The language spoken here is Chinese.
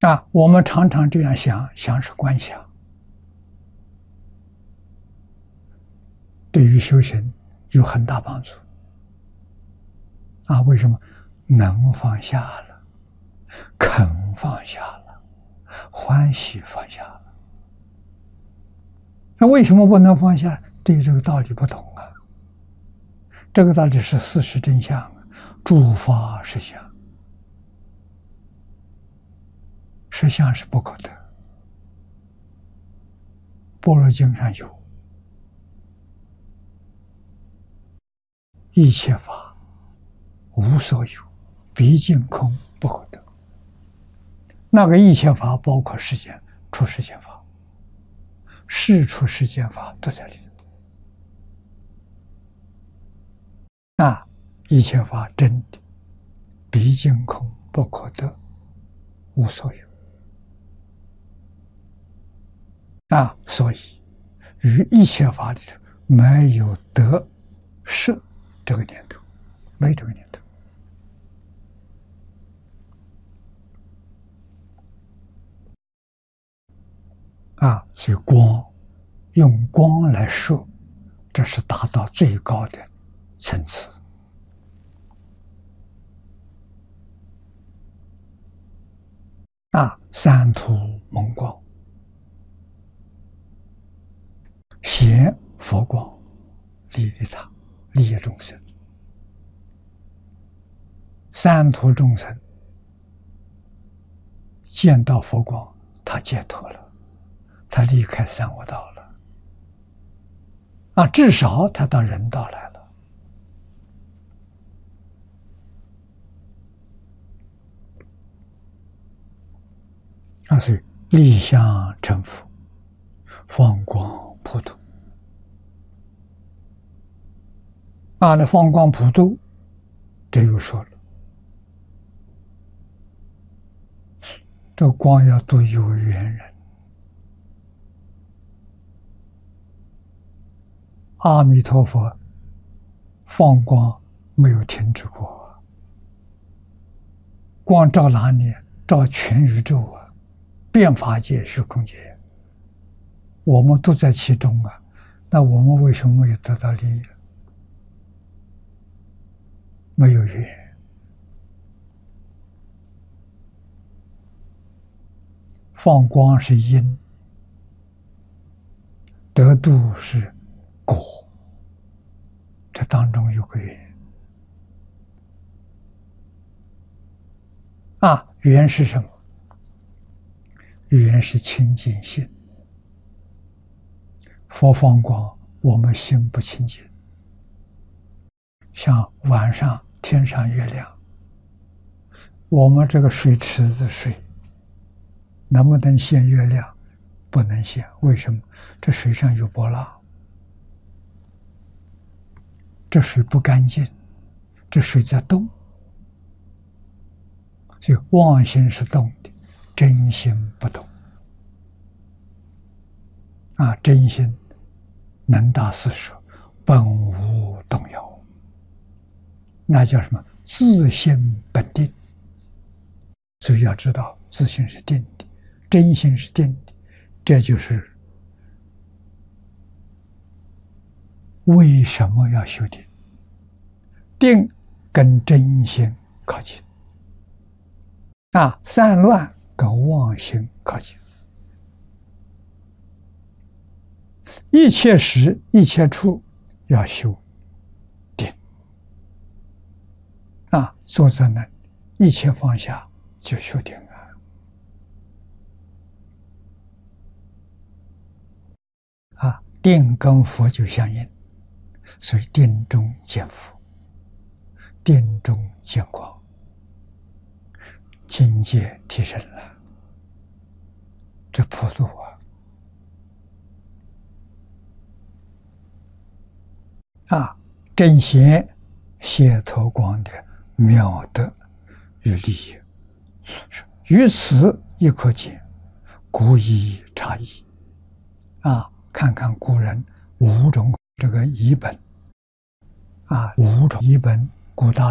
我们常常这样想，想是观想，对于修行有很大帮助。为什么？能放下了，肯放下了，欢喜放下了。那为什么不能放下？对这个道理不懂啊。这个道理是事实真相，诸法实相，实相是不可得。般若经上有，一切法无所有，毕竟空不可得。那个一切法包括世间、出世间法、事出世间法都在里头。一切法真的毕竟空不可得，无所有。所以于一切法里头没有得失这个念头，没这个念头。所以光，用光来说，这是达到最高的层次。三途蒙光，显佛光，利益他，利益众生。三途众生见到佛光，他解脱了，他离开三恶道了。至少他到人道来了。所以立相成佛，放光普度。那放光普度，这又说了，这光要度有缘人。阿弥陀佛放光没有停止过，光照哪里？照全宇宙遍法界、虚空界，我们都在其中那我们为什么没有得到利益？没有缘。放光是因，得度是果，这当中有个缘。缘是什么？缘是清净心。佛放光，我们心不清净，像晚上天上月亮，我们这个水池子水能不能现月亮？不能现。为什么？这水上有波浪，这水不干净，这水在动。所以妄心是动的，真心不动。真心能大师说本无动摇，那叫什么？自性本定。所以要知道自性是定的，真心是定的，这就是为什么要修定。定跟真心靠近，散乱跟妄心靠近。一切时一切处要修定。坐在那一切放下就修定定跟佛就相应，所以定中见佛，定中见光，境界提升了，这普度正显解脱光的妙德与利益，于此亦可见古义差异。看看古人5种这个译本，5种译本古大